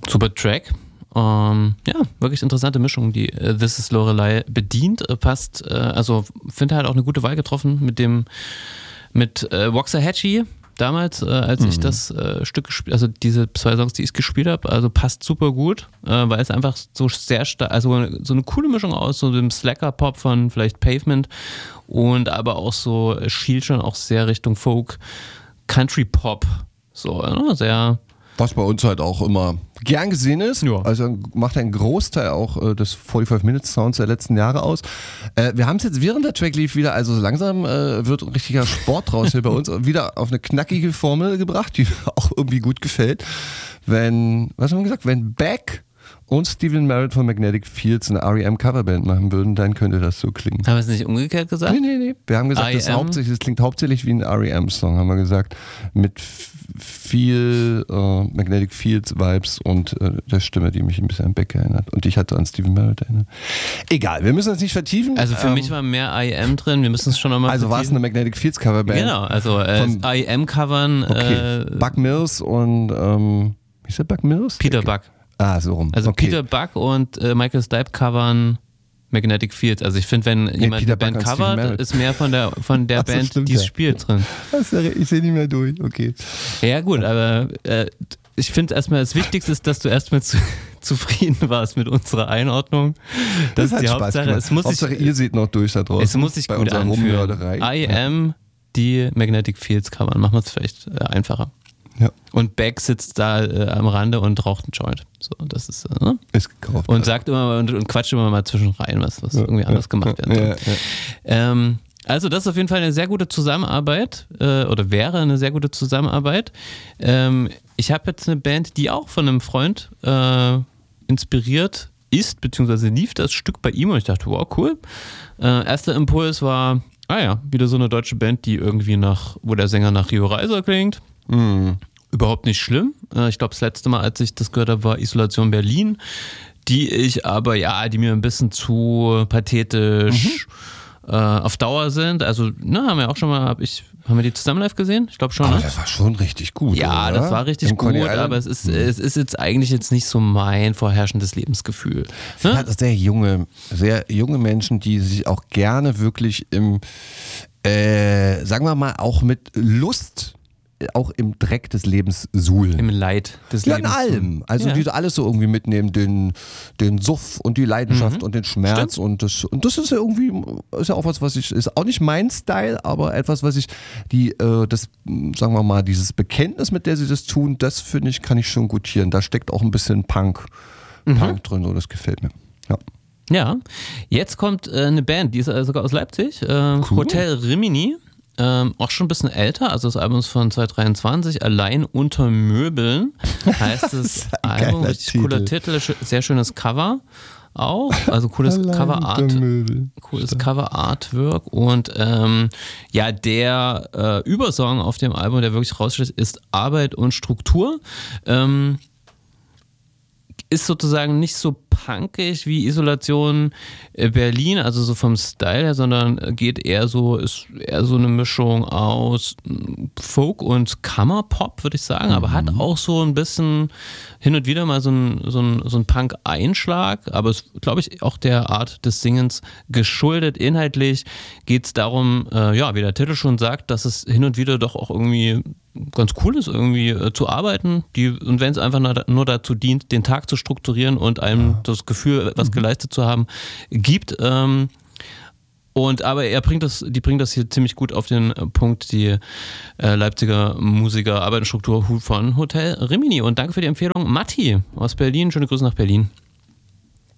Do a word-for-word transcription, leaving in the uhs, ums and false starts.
Super Track. Ähm, ja, wirklich interessante Mischung, die äh, This is Lorelei bedient. Äh, passt, äh, also finde halt auch eine gute Wahl getroffen mit dem, mit äh, Waxahachie damals, äh, als mhm. ich das äh, Stück gespielt, also diese zwei Songs, die ich gespielt habe, also passt super gut, äh, weil es einfach so sehr stark, also so eine coole Mischung aus so dem Slacker-Pop von vielleicht Pavement und aber auch so schielt schon auch sehr Richtung Folk, Country-Pop, so, ne? Sehr. Was bei uns halt auch immer gern gesehen ist. Ja. Also macht einen Großteil auch äh, des forty-five-Minute-Sounds der letzten Jahre aus. Äh, wir haben es jetzt während der Track lief wieder, also so langsam äh, wird ein richtiger Sport draus hier bei uns, wieder auf eine knackige Formel gebracht, die auch irgendwie gut gefällt. Wenn, was haben wir gesagt, wenn Beck und Stephen Merritt von Magnetic Fields eine R E M-Coverband machen würden, dann könnte das so klingen. Haben wir es nicht umgekehrt gesagt? Nee, nee, nee. Wir haben gesagt, das, hauptsächlich, das klingt hauptsächlich wie ein R E M-Song, haben wir gesagt. Mit f- viel äh, Magnetic Fields-Vibes und äh, der Stimme, die mich ein bisschen an Beck erinnert. Und ich hatte an Stephen Merritt erinnert. Egal, wir müssen das nicht vertiefen. Also für ähm, mich war mehr I M drin, wir müssen es schon nochmal Also war es eine Magnetic Fields-Coverband? Genau, also äh, I M-Covern. Okay. Äh, Buck Mills und, ähm, wie ist der Buck Mills? Peter Buck. Ah, so rum. Also okay. Peter Buck und äh, Michael Stipe covern Magnetic Fields. Also ich finde, wenn nee, jemand Peter eine Band covert, ist mehr von der von der so, Band, die es spielt, drin. Ich sehe nicht mehr durch, okay. Ja gut, aber äh, ich finde erstmal das Wichtigste ist, dass du erstmal zu, zufrieden warst mit unserer Einordnung. Das, das ist die Hauptsache. Es muss Hauptsache sich, ihr seht noch durch da draußen. Es muss sich gut anfühlen. I am die Magnetic Fields covern. Machen wir es vielleicht äh, einfacher. Ja. Und Beck sitzt da äh, am Rande und raucht einen Joint. So, das ist, äh, ne? ist gekauft. Und sagt immer und, und quatscht immer mal zwischen rein, was, was ja, irgendwie anders ja, gemacht werden soll. Ja, ja. Ähm, also das ist auf jeden Fall eine sehr gute Zusammenarbeit äh, oder wäre eine sehr gute Zusammenarbeit. Ähm, ich habe jetzt eine Band, die auch von einem Freund äh, inspiriert ist, beziehungsweise lief das Stück bei ihm und ich dachte, wow, cool. Äh, erster Impuls war, ah ja, wieder so eine deutsche Band, die irgendwie nach, wo der Sänger nach Rio Reiser klingt. Mhm. Überhaupt nicht schlimm. Ich glaube, das letzte Mal, als ich das gehört habe, war Isolation Berlin, die ich aber, ja, die mir ein bisschen zu pathetisch mhm. äh, auf Dauer sind. Also, ne, haben wir auch schon mal, hab ich, haben wir die zusammen live gesehen? Ich glaube schon. Aber ne? das war schon richtig gut. Ja, oder? Das war richtig Im gut, aber es ist, mhm. es ist jetzt eigentlich jetzt nicht so mein vorherrschendes Lebensgefühl. Ne? Hat sehr junge, sehr junge Menschen, die sich auch gerne wirklich im, äh, sagen wir mal, auch mit Lust auch im Dreck des Lebens suhlen. Im Leid des ja, Lebens. Ja, in allem. Also ja. die alles so irgendwie mitnehmen, den, den Suff und die Leidenschaft mhm. und den Schmerz und das, und das ist ja irgendwie, ist ja auch was, was ich, ist auch nicht mein Style, aber etwas, was ich, die, äh, das, sagen wir mal, dieses Bekenntnis, mit der sie das tun, das finde ich, kann ich schon gutieren. Da steckt auch ein bisschen Punk, mhm. Punk drin, so, das gefällt mir. Ja. Ja, jetzt kommt äh, eine Band, die ist äh, sogar aus Leipzig, äh, cool. Hotel Rimini. Ähm, auch schon ein bisschen älter, also das Album ist von zwanzig dreiundzwanzig, Allein unter Möbeln heißt das Album, richtig Titel. Cooler Titel, sehr schönes Cover auch, also cooles Cover Art, cooles Cover Artwork und ähm, ja, der äh, Übersong auf dem Album, der wirklich raussteht, ist Arbeit und Struktur. Ähm, ist sozusagen nicht so punkig wie Isolation Berlin, also so vom Style her, sondern geht eher so, ist eher so eine Mischung aus Folk und Kammerpop, würde ich sagen, mhm. aber hat auch so ein bisschen hin und wieder mal so ein, so ein, so ein Punk-Einschlag, aber es glaube ich auch der Art des Singens geschuldet. Inhaltlich geht es darum, äh, ja, wie der Titel schon sagt, dass es hin und wieder doch auch irgendwie ganz cool ist, irgendwie äh, zu arbeiten. Die, und wenn es einfach nur, nur dazu dient, den Tag zu strukturieren und einem ja. das Gefühl, etwas mhm. geleistet zu haben, gibt. Ähm, und aber er bringt das, die bringt das hier ziemlich gut auf den Punkt, die äh, Leipziger Musiker Arbeit und Struktur von Hotel Rimini. Und danke für die Empfehlung, Matti aus Berlin. Schöne Grüße nach Berlin.